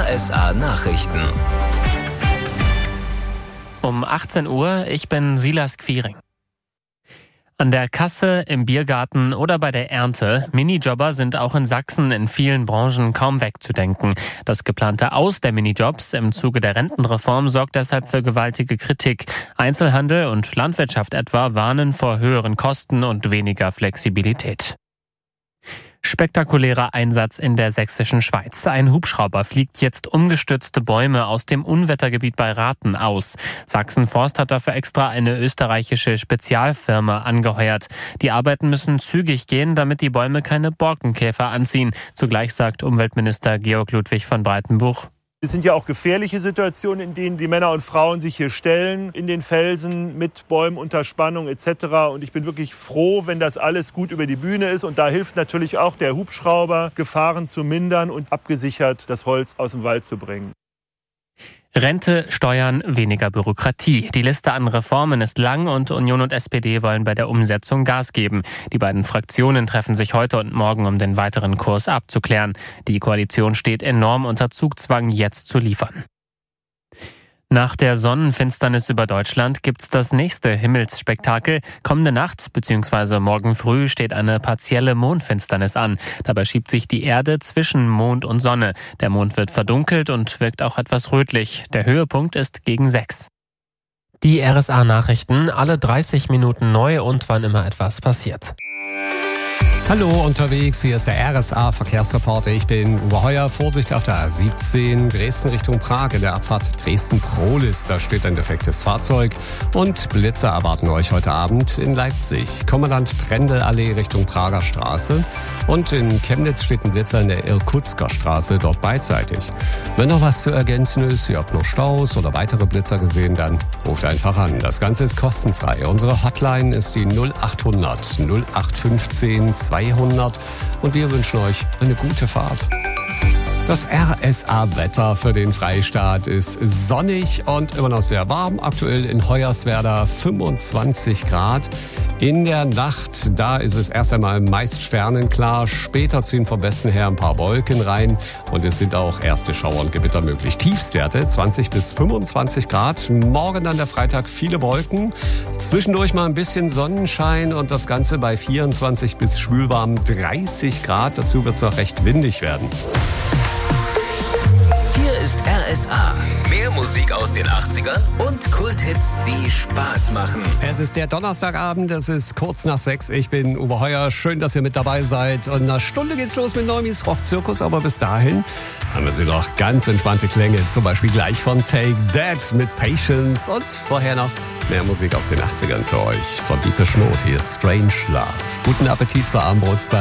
RSA Nachrichten. Um 18 Uhr, ich bin Silas Quiring. An der Kasse, im Biergarten oder bei der Ernte, Minijobber sind auch in Sachsen in vielen Branchen kaum wegzudenken. Das geplante Aus der Minijobs im Zuge der Rentenreform sorgt deshalb für gewaltige Kritik. Einzelhandel und Landwirtschaft etwa warnen vor höheren Kosten und weniger Flexibilität. Spektakulärer Einsatz in der sächsischen Schweiz. Ein Hubschrauber fliegt jetzt umgestürzte Bäume aus dem Unwettergebiet bei Rathen aus. Sachsen-Forst hat dafür extra eine österreichische Spezialfirma angeheuert. Die Arbeiten müssen zügig gehen, damit die Bäume keine Borkenkäfer anziehen. Zugleich sagt Umweltminister Georg Ludwig von Breitenbuch: Es sind ja auch gefährliche Situationen, in denen die Männer und Frauen sich hier stellen, in den Felsen mit Bäumen unter Spannung etc. Und ich bin wirklich froh, wenn das alles gut über die Bühne ist. Und da hilft natürlich auch der Hubschrauber, Gefahren zu mindern und abgesichert das Holz aus dem Wald zu bringen. Rente, Steuern, weniger Bürokratie. Die Liste an Reformen ist lang und Union und SPD wollen bei der Umsetzung Gas geben. Die beiden Fraktionen treffen sich heute und morgen, um den weiteren Kurs abzuklären. Die Koalition steht enorm unter Zugzwang, jetzt zu liefern. Nach der Sonnenfinsternis über Deutschland gibt's das nächste Himmelsspektakel. Kommende Nacht bzw. morgen früh steht eine partielle Mondfinsternis an. Dabei schiebt sich die Erde zwischen Mond und Sonne. Der Mond wird verdunkelt und wirkt auch etwas rötlich. Der Höhepunkt ist gegen 6. Die RSA-Nachrichten, alle 30 Minuten neu und wann immer etwas passiert. Hallo, unterwegs, hier ist der RSA-Verkehrsreporter. Ich bin Uwe Heuer. Vorsicht auf der A17 Dresden Richtung Prag in der Abfahrt Dresden-Prohlis. Da steht ein defektes Fahrzeug und Blitzer erwarten euch heute Abend in Leipzig. Kommandant Prendel-Allee Richtung Prager Straße und in Chemnitz steht ein Blitzer in der Irkutsker Straße, dort beidseitig. Wenn noch was zu ergänzen ist, ihr habt noch Staus oder weitere Blitzer gesehen, dann ruft einfach an. Das Ganze ist kostenfrei. Unsere Hotline ist die 0800 0815 200 und wir wünschen euch eine gute Fahrt. Das RSA-Wetter für den Freistaat ist sonnig und immer noch sehr warm. Aktuell in Hoyerswerda 25 Grad. In der Nacht, da ist es erst einmal meist sternenklar. Später ziehen vom Westen her ein paar Wolken rein und es sind auch erste Schauer und Gewitter möglich. Tiefstwerte 20 bis 25 Grad. Morgen dann der Freitag viele Wolken. Zwischendurch mal ein bisschen Sonnenschein und das Ganze bei 24 bis schwülwarm 30 Grad. Dazu wird es noch recht windig werden. Hier ist RSA. Mehr Musik aus den 80ern und Kulthits, die Spaß machen. Es ist der Donnerstagabend, es ist kurz nach 6. Ich bin Uwe Heuer. Schön, dass ihr mit dabei seid. Und in einer Stunde geht's los mit Neumis Rockzirkus. Aber bis dahin haben wir sie noch ganz entspannte Klänge. Zum Beispiel gleich von Take That mit Patience. Und vorher noch mehr Musik aus den 80ern für euch. Von Depeche Mode. Hier ist Strange Love. Guten Appetit zur Abendbrotzeit.